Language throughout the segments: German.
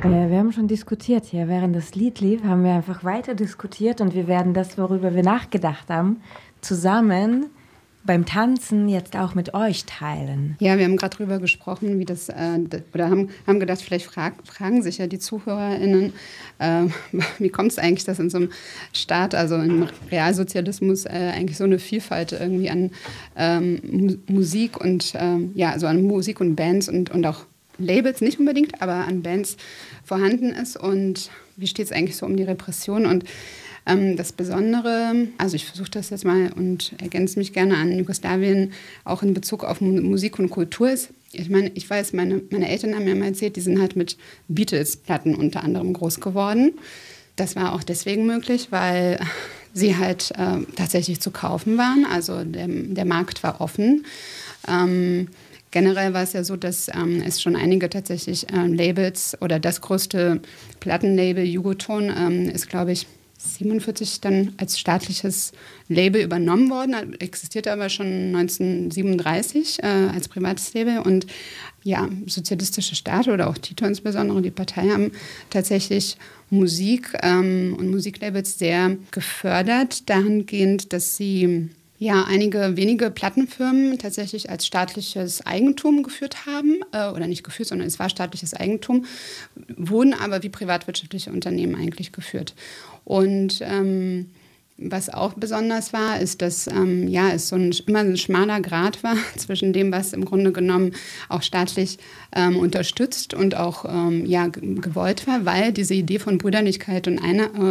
Wir haben schon diskutiert hier. Während das Lied lief, haben wir einfach weiter diskutiert und wir werden das, worüber wir nachgedacht haben, zusammen beim Tanzen jetzt auch mit euch teilen. Ja, wir haben gerade drüber gesprochen, wie das, oder haben gedacht, vielleicht fragen sich ja die ZuhörerInnen, wie kommt es eigentlich, dass in so einem Staat, also im Realsozialismus, eigentlich so eine Vielfalt irgendwie an Musik und, also an Musik und Bands und auch Labels nicht unbedingt, aber an Bands vorhanden ist und wie steht es eigentlich so um die Repression und das Besondere, also ich versuche das jetzt mal und ergänze mich gerne an Jugoslawien, auch in Bezug auf Musik und Kultur ist. Ich meine, ich weiß, meine Eltern haben mir mal erzählt, die sind halt mit Beatles-Platten unter anderem groß geworden. Das war auch deswegen möglich, weil sie halt tatsächlich zu kaufen waren. Also der Markt war offen. Generell war es ja so, dass es schon einige tatsächlich Labels oder das größte Plattenlabel Jugoton ist, glaube ich, 1947 dann als staatliches Label übernommen worden, existierte aber schon 1937 als privates Label. Und ja, sozialistische Staaten oder auch Tito insbesondere, die Partei, haben tatsächlich Musik und Musiklabels sehr gefördert, dahingehend, dass sie einige wenige Plattenfirmen tatsächlich als staatliches Eigentum geführt haben, oder nicht geführt, sondern es war staatliches Eigentum, wurden aber wie privatwirtschaftliche Unternehmen eigentlich geführt. Und was auch besonders war, ist, dass es immer ein schmaler Grat war zwischen dem, was im Grunde genommen auch staatlich unterstützt und auch gewollt war, weil diese Idee von Brüderlichkeit und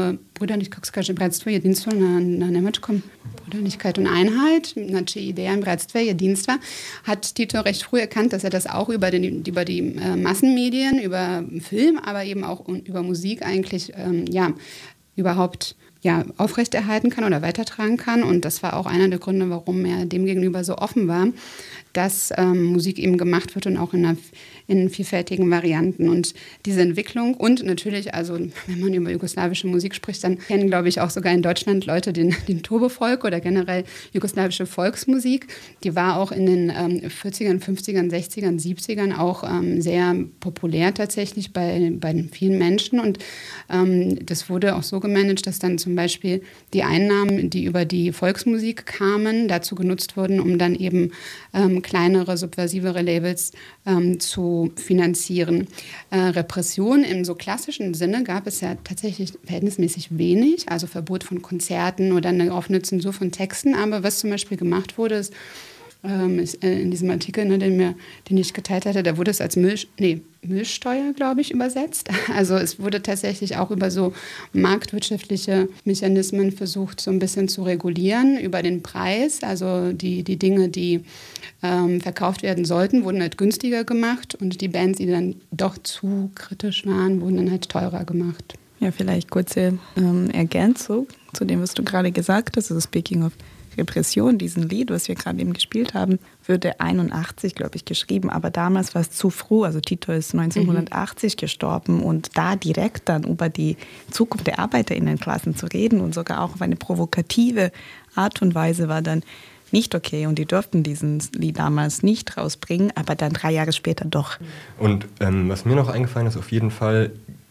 Brüderlichkeit und Einheit, znači Ideja Bratstva, Jedinstva, hat Tito recht früh erkannt, dass er das auch über die Massenmedien, über Film, aber eben auch über Musik eigentlich überhaupt aufrechterhalten kann oder weitertragen kann. Und das war auch einer der Gründe, warum er demgegenüber so offen war, dass Musik eben gemacht wird und auch in vielfältigen Varianten. Und diese Entwicklung und natürlich, also wenn man über jugoslawische Musik spricht, dann kennen, glaube ich, auch sogar in Deutschland Leute den Turbo-Folk oder generell jugoslawische Volksmusik. Die war auch in den 40ern, 50ern, 60ern, 70ern auch sehr populär tatsächlich bei vielen Menschen. Und das wurde auch so gemanagt, dass dann zum Beispiel die Einnahmen, die über die Volksmusik kamen, dazu genutzt wurden, um dann eben kleinere, subversivere Labels zu finanzieren. Repression im so klassischen Sinne gab es ja tatsächlich verhältnismäßig wenig, also Verbot von Konzerten oder eine offene Zensur von Texten. Aber was zum Beispiel gemacht wurde, ist in diesem Artikel, den ich geteilt hatte, da wurde es als Müllsteuer, glaube ich, übersetzt. Also es wurde tatsächlich auch über so marktwirtschaftliche Mechanismen versucht, so ein bisschen zu regulieren über den Preis. Also die Dinge, die verkauft werden sollten, wurden halt günstiger gemacht und die Bands, die dann doch zu kritisch waren, wurden dann halt teurer gemacht. Ja, vielleicht kurze Ergänzung zu dem, was du gerade gesagt hast, also Speaking of Repression, diesen Lied, was wir gerade eben gespielt haben, wurde 81, glaube ich, geschrieben, aber damals war es zu früh, also Tito ist 1980 gestorben und da direkt dann über die Zukunft der ArbeiterInnenklassen zu reden und sogar auch auf eine provokative Art und Weise war dann nicht okay und die durften diesen Lied damals nicht rausbringen, aber dann 3 Jahre später doch. Und was mir noch eingefallen ist, auf jeden Fall,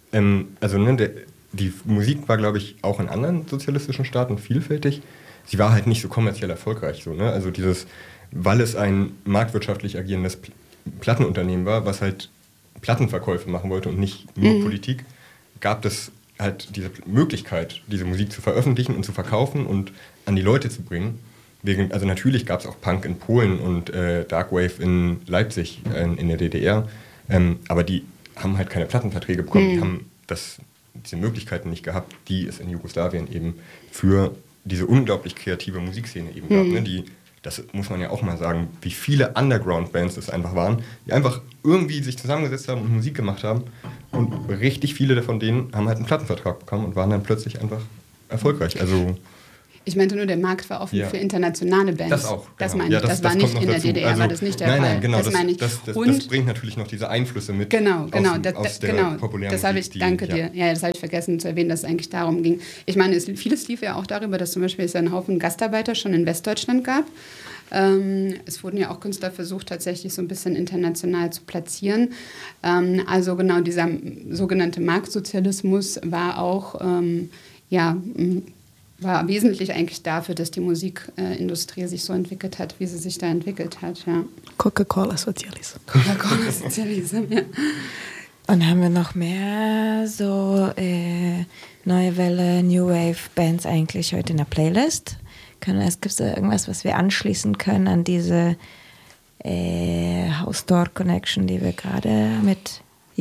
die Musik war, glaube ich, auch in anderen sozialistischen Staaten vielfältig. Sie war halt nicht so kommerziell erfolgreich. So, ne? Also weil es ein marktwirtschaftlich agierendes Plattenunternehmen war, was halt Plattenverkäufe machen wollte und nicht nur Politik, gab es halt diese Möglichkeit, diese Musik zu veröffentlichen und zu verkaufen und an die Leute zu bringen. Also natürlich gab es auch Punk in Polen und Darkwave in Leipzig in der DDR, aber die haben halt keine Plattenverträge bekommen, die haben diese Möglichkeiten nicht gehabt, die es in Jugoslawien eben für diese unglaublich kreative Musikszene eben gab. Ne? Das muss man ja auch mal sagen, wie viele Underground-Bands es einfach waren, die einfach irgendwie sich zusammengesetzt haben und Musik gemacht haben. Und richtig viele von denen haben halt einen Plattenvertrag bekommen und waren dann plötzlich einfach erfolgreich. Also ich meinte nur, der Markt war offen für internationale Bands. Das auch. Genau. Das meine ich. Das war nicht in der DDR, also, war das nicht der Fall. Nein, genau. Das meine ich. Das bringt natürlich noch diese Einflüsse mit. Genau. Aus der populären das habe ich, danke dir. Ja, das habe ich vergessen zu erwähnen, dass es eigentlich darum ging. Ich meine, vieles lief ja auch darüber, dass zum Beispiel es einen Haufen Gastarbeiter schon in Westdeutschland gab. Es wurden ja auch Künstler versucht, tatsächlich so ein bisschen international zu platzieren. Also genau dieser sogenannte Marktsozialismus war auch, war wesentlich eigentlich dafür, dass die Musikindustrie sich so entwickelt hat, wie sie sich da entwickelt hat. Ja. Coca-Cola-Sozialismus. Coca-Cola-Sozialismus, ja. Und haben wir noch mehr so neue Welle, New Wave Bands eigentlich heute in der Playlist? Gibt es da irgendwas, was wir anschließen können an diese House-Door-Connection, die wir gerade mit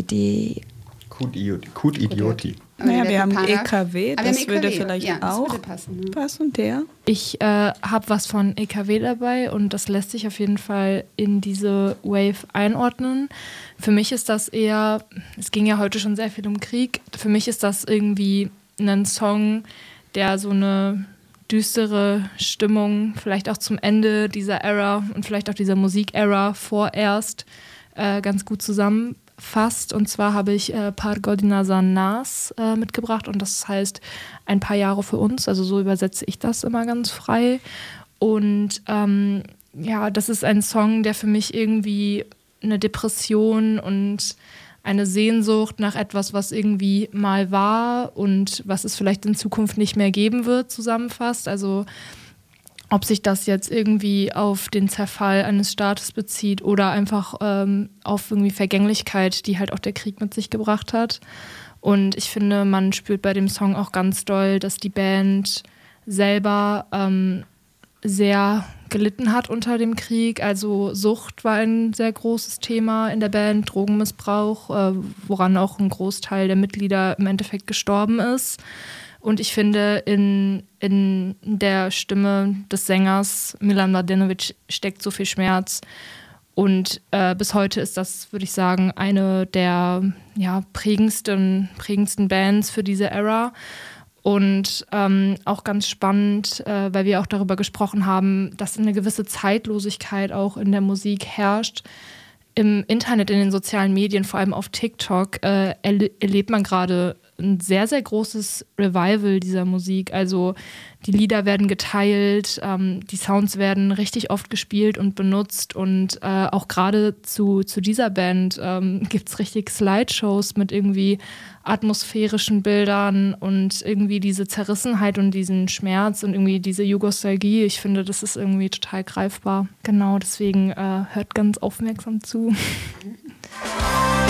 Kud Idioti. Naja, wir haben EKW, Aber das würde vielleicht auch würde passen. passen. Der. Ich habe was von EKW dabei und das lässt sich auf jeden Fall in diese Wave einordnen. Für mich ist das eher, es ging ja heute schon sehr viel um Krieg, für mich ist das irgendwie ein Song, der so eine düstere Stimmung vielleicht auch zum Ende dieser Ära und vielleicht auch dieser Musik-Ära vorerst ganz gut zusammenfasst. Und zwar habe ich Par Godina za nas mitgebracht und das heißt ein paar Jahre für uns. Also so übersetze ich das immer ganz frei. Und das ist ein Song, der für mich irgendwie eine Depression und eine Sehnsucht nach etwas, was irgendwie mal war und was es vielleicht in Zukunft nicht mehr geben wird, zusammenfasst. Also ob sich das jetzt irgendwie auf den Zerfall eines Staates bezieht oder einfach auf irgendwie Vergänglichkeit, die halt auch der Krieg mit sich gebracht hat. Und ich finde, man spürt bei dem Song auch ganz doll, dass die Band selber sehr gelitten hat unter dem Krieg. Also Sucht war ein sehr großes Thema in der Band, Drogenmissbrauch, woran auch ein Großteil der Mitglieder im Endeffekt gestorben ist. Und ich finde, in der Stimme des Sängers Milan Mladenovic steckt so viel Schmerz. Und bis heute ist das, würde ich sagen, eine der prägendsten Bands für diese Ära. Und auch ganz spannend, weil wir auch darüber gesprochen haben, dass eine gewisse Zeitlosigkeit auch in der Musik herrscht. Im Internet, in den sozialen Medien, vor allem auf TikTok, erlebt man gerade ein sehr, sehr großes Revival dieser Musik. Also die Lieder werden geteilt, die Sounds werden richtig oft gespielt und benutzt und auch gerade zu dieser Band gibt es richtig Slideshows mit irgendwie atmosphärischen Bildern und irgendwie diese Zerrissenheit und diesen Schmerz und irgendwie diese Jugostalgie. Ich finde, das ist irgendwie total greifbar. Genau, deswegen hört ganz aufmerksam zu.